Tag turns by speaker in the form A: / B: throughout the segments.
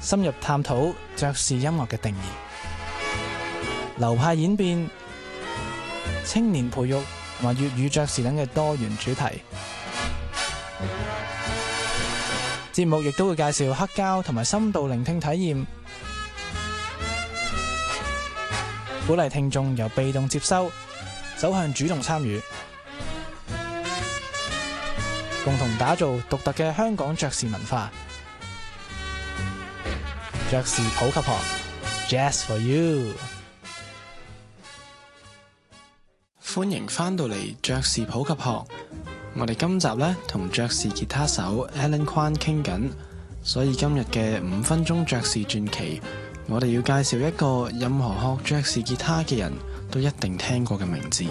A: 深入探討爵士音樂嘅定義、流派演變、青年培育同埋粵語爵士等嘅多元主題。節目亦都會介紹黑膠同埋深度聆聽體驗，鼓勵聽眾由被動接收走向主動參與，共同打造獨特嘅香港爵士文化。爵士普及學 Jazz for You， 歡迎返到嚟爵士普及學。我哋今集呢，同爵士吉他手 Alan Kwan 傾緊，所以今日嘅5分鐘爵士傳奇，我哋要介紹一個任何學爵士吉他嘅人都一定聽過嘅名字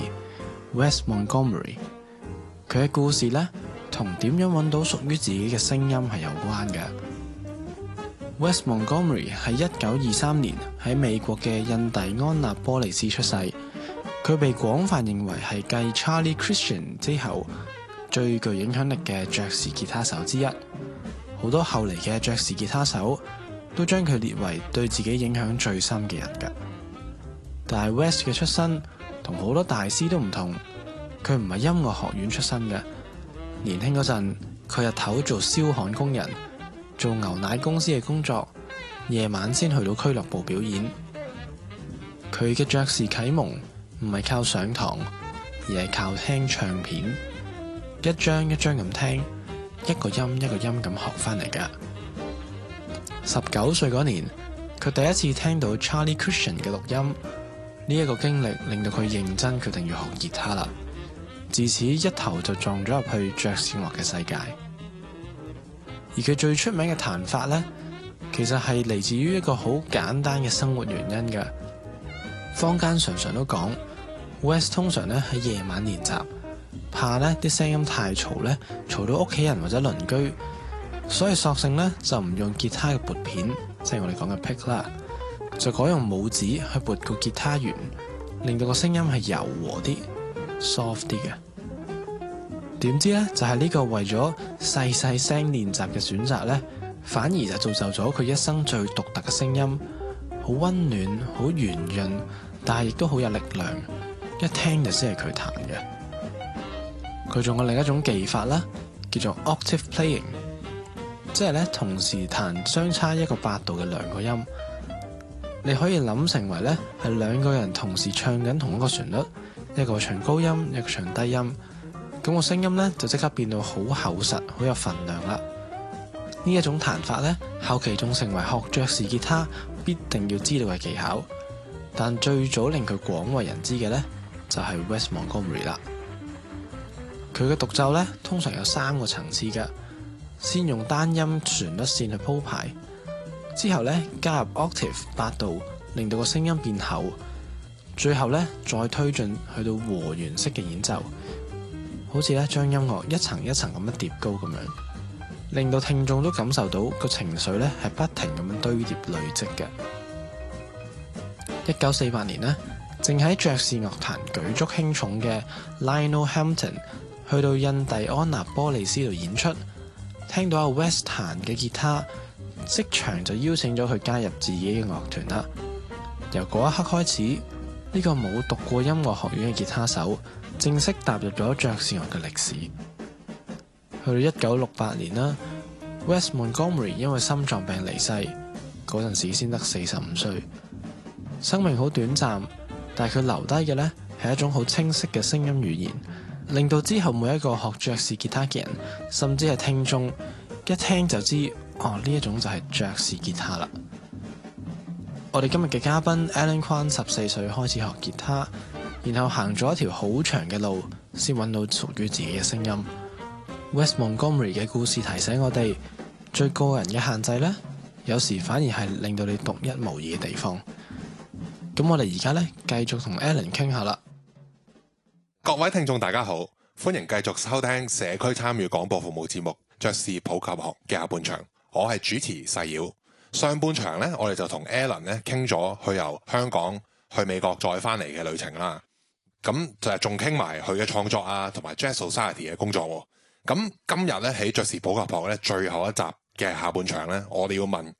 A: Wes Montgomery。佢嘅故事呢，同點樣揾到屬於自己嘅聲音係有關嘅。Wes Montgomery 喺1923年喺美國嘅印第安納波利斯出世，佢被廣泛認為係繼 Charlie Christian 之後最具影響力嘅爵士吉他手之一。好多後嚟嘅爵士吉他手都將佢列為對自己影響最深嘅人嘅。但係 Wes 嘅出身同好多大師都唔同，佢唔係音樂學院出身嘅。年輕嗰陣，佢日頭做燒焊工人，做牛奶公司嘅工作，夜晚先去到俱樂部表演。佢嘅爵士啟蒙唔係靠上堂，而係靠聽唱片，一張一張咁聽，一個音一個音咁學翻嚟㗎。19歲嗰年，佢第一次聽到 Charlie Christian 嘅錄音，呢一個經歷令到佢認真決定要學吉他啦。自此一頭就撞咗入去爵士樂嘅世界。而佢最出名嘅彈法呢，其實係嚟自於一個好簡單嘅生活原因㗎。坊間常常都講 Wes 通常咧喺夜晚練習，怕呢啲聲音太嘈呢，嘈到屋企人或者鄰居，所以索性呢就唔用吉他嘅撥片，即係我哋講嘅 pick 啦，就改用拇指去撥個吉他弦，令到個聲音係柔和啲 soft 啲嘅。點知呢，就係呢個為咗細細聲練習嘅選擇呢，反而就造就咗佢一生最獨特嘅聲音，好溫暖，好圓潤，但係亦都好有力量，一聽就知係佢彈嘅。佢仲有另一種技法啦，叫做 octave playing， 即係咧同時彈相差一個8度嘅兩個音。你可以諗成為咧係兩個人同時唱緊同一個旋律，一個唱高音，一個唱低音，咁個聲音咧就即刻變到好厚實，好有份量啦。呢一種彈法咧，後期仲成為學爵士吉他必定要知道嘅技巧。但最早令佢廣為人知嘅咧，就係 Wes Montgomery 啦。佢嘅獨奏咧，通常有3個層次嘅，先用單音旋律線去鋪排，之後咧加入 octave 8度，令到個聲音變厚，最後咧再推進去到和弦式嘅演奏，好似咧將音樂一層一層咁樣疊高咁樣，令到聽眾都感受到個情緒咧係不停咁樣堆疊累積嘅。1948年呢，正喺爵士樂壇舉足輕重嘅 Lionel Hampton 去到印第安納波利斯度演出，聽到阿 Wes 彈嘅吉他，即場就邀請咗佢加入自己嘅樂團啦。由嗰一刻開始，呢個冇讀過音樂學院嘅吉他手正式踏入咗爵士樂嘅歷史。去到1968年啦， Wes Montgomery 因為心臟病離世，嗰陣時先得45歲。生命好短暫，但係佢留低嘅呢係一種好清晰嘅聲音語言，令到之後每一個學爵士吉他嘅人，甚至係聽眾，一聽就知哦，呢一種就係爵士吉他啦。我哋今日嘅嘉賓 Alan Kwan 14歲開始學吉他，然後行咗一條好長嘅路，先揾到屬於自己嘅聲音。Wes Montgomery 嘅故事提醒我哋，最個人嘅限制呢，有時反而係令到你獨一無二嘅地方。咁我哋而家呢，繼續同 Alan 傾下啦。
B: 各位聽眾大家好，歡迎繼續收聽社區參與廣播服務節目爵士普及學嘅下半場。我係主持細妖。上半場呢，我哋就同 Alan 呢傾咗佢由香港去美國再翻嚟嘅旅程啦。咁就係仲傾埋佢嘅創作啊，同埋 Jazz Society 嘅工作。咁今日呢，喺爵士普及學呢最後一集嘅下半場呢，我哋要問